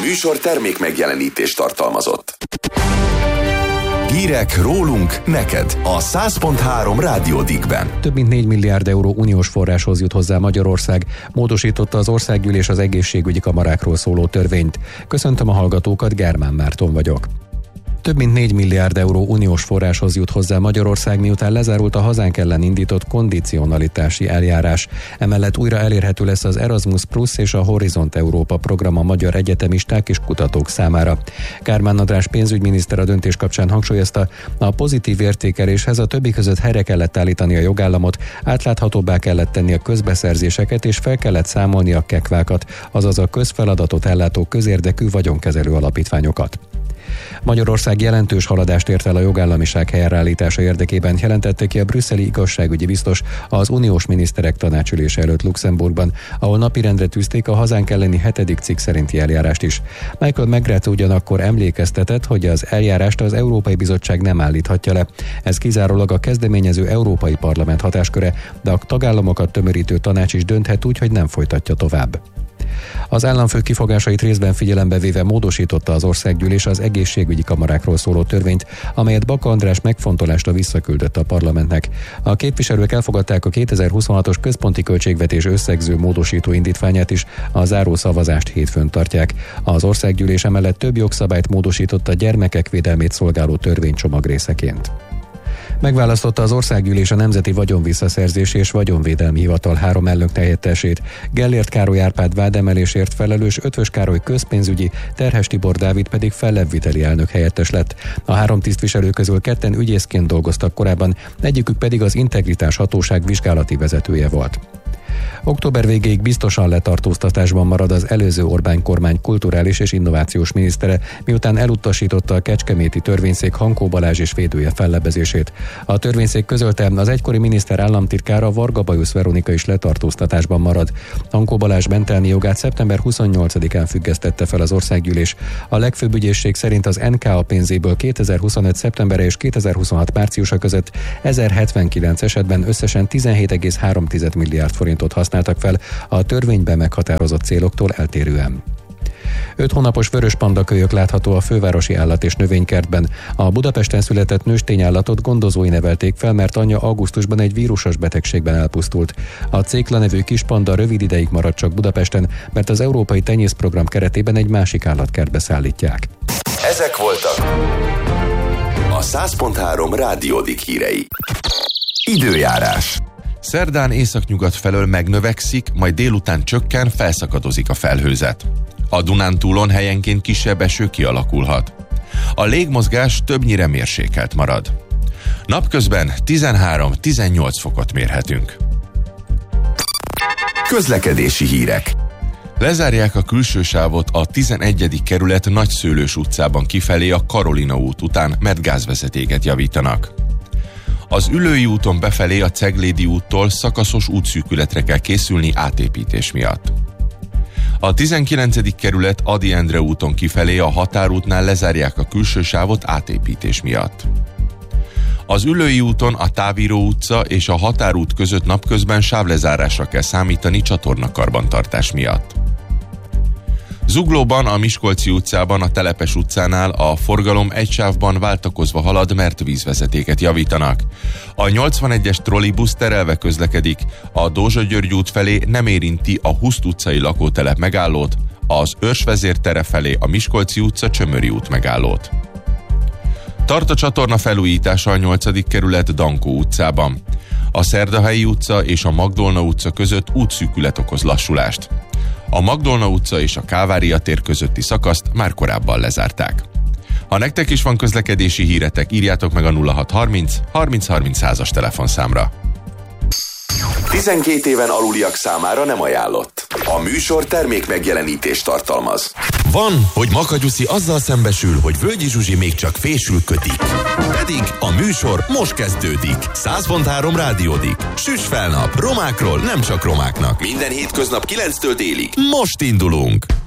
műsor termék megjelenítést tartalmazott. Hírek rólunk neked a 100.3 Rádiódikben. Több mint 4 milliárd euró uniós forráshoz jut hozzá Magyarország, módosította az Országgyűlés az egészségügyi kamarákról szóló törvényt. Köszöntöm a hallgatókat, Gármán Márton vagyok. Több mint 4 milliárd euró uniós forráshoz jut hozzá Magyarország, miután lezárult a hazánk ellen indított kondicionalitási eljárás. Emellett újra elérhető lesz az Erasmus Plus és a Horizont Európa program a magyar egyetemisták és kutatók számára. Kármán András pénzügyminiszter a döntés kapcsán hangsúlyozta, a pozitív értékeléshez a többi között helyre kellett állítani a jogállamot, átláthatóbbá kellett tenni a közbeszerzéseket és fel kellett számolni a kekvákat, azaz a közfeladatot ellátó közérdekű vagyonkezelő alapítványokat. Magyarország jelentős haladást ért el a jogállamiság helyreállítása érdekében, jelentette ki a brüsszeli igazságügyi biztos az uniós miniszterek tanácsülése előtt Luxemburgban, ahol napirendre tűzték a hazánk elleni 7. cikk szerinti eljárást is. Michael McGrath ugyanakkor emlékeztetett, hogy az eljárást az Európai Bizottság nem állíthatja le. Ez kizárólag a kezdeményező Európai Parlament hatásköre, de a tagállamokat tömörítő tanács is dönthet úgy, hogy nem folytatja tovább. Az államfő kifogásait részben figyelembe véve módosította az Országgyűlés az egészségügyi kamarákról szóló törvényt, amelyet Baka András megfontolásra visszaküldött a parlamentnek. A képviselők elfogadták a 2026-os központi költségvetés összegző módosító indítványát is, a záró szavazást hétfőn tartják. Az Országgyűlés emellett több jogszabályt módosított a gyermekek védelmét szolgáló törvénycsomag részeként. Megválasztotta az Országgyűlés a Nemzeti Vagyonvisszaszerzési és Vagyonvédelmi Hivatal 3 elnökhelyettesét. Gellért Károly Árpád vádemelésért felelős, Ötvös Károly közpénzügyi, Terhes Tibor Dávid pedig fellebbviteli elnökhelyettes lett. A 3 tisztviselő közül 2 ügyészként dolgoztak korábban, egyikük pedig az Integritás Hatóság vizsgálati vezetője volt. Október végéig biztosan letartóztatásban marad az előző Orbán kormány kulturális és innovációs minisztere, miután elutasította a kecskeméti törvényszék Hankó Balázs és védője fellebbezését. A törvényszék közölte, az egykori miniszter államtitkára, Varga Bajusz Veronika is letartóztatásban marad. Hankó Balázs mentelmi jogát szeptember 28-án függesztette fel az Országgyűlés. A legfőbb ügyészség szerint az NKA pénzéből 2025. szeptembere és 2026. márciusa között 1079 esetben összesen 17,3 milliárd forintot használtak fel a törvényben meghatározott céloktól eltérően. 5 hónapos vörös pandakölyök látható a fővárosi állat- és növénykertben. A Budapesten született nőstényállatot gondozói nevelték fel, mert anyja augusztusban egy vírusos betegségben elpusztult. A Cékla nevű kis panda rövid ideig maradt csak Budapesten, mert az Európai Tenyészprogram keretében egy másik állatkertbe szállítják. Ezek voltak a 100.3 Rádiódik hírei. Időjárás. Szerdán északnyugat felől megnövekszik, majd délután csökken, felszakadozik a felhőzet. A Dunántúlon helyenként kisebb eső kialakulhat. A légmozgás többnyire mérsékelt marad. Napközben 13-18 fokot mérhetünk. Közlekedési hírek. Lezárják a külső sávot a 11. kerület Nagyszőlős utcában kifelé a Karolina út után, mert gázvezetéket javítanak. Az Üllői úton befelé a Ceglédi úttól szakaszos útszűkületre kell készülni átépítés miatt. A 19. kerület Ady Endre úton kifelé a Határútnál lezárják a külső sávot átépítés miatt. Az Üllői úton a Távíró utca és a Határút között napközben sávlezárásra kell számítani csatornakarbantartás miatt. Zuglóban, a Miskolci utcában, a Telepes utcánál a forgalom egy sávban váltakozva halad, mert vízvezetéket javítanak. A 81-es trollibusz terelve közlekedik, a Dózsa-György út felé nem érinti a Huszt utcai lakótelep megállót, az Őrsvezér tere felé a Miskolci utca Csömöri út megállót. Tart a csatorna felújítása a 8. kerület Dankó utcában. A Szerdahelyi utca és a Magdolna utca között útszűkület okoz lassulást. A Magdolna utca és a Kávária tér közötti szakaszt már korábban lezárták. Ha nektek is van közlekedési híretek, írjátok meg a 0630 30 30 100-as telefonszámra. 12 éven aluliak számára nem ajánlott. A műsor termék megjelenítést tartalmaz. Van, hogy Makagyuszi azzal szembesül, hogy Völgyi Zsuzsi még csak fésül kötik. Pedig a műsor most kezdődik. 100.3 Rádiódik. Süss fel nap, romákról nem csak romáknak. Minden hétköznap 9-től délig. Most indulunk!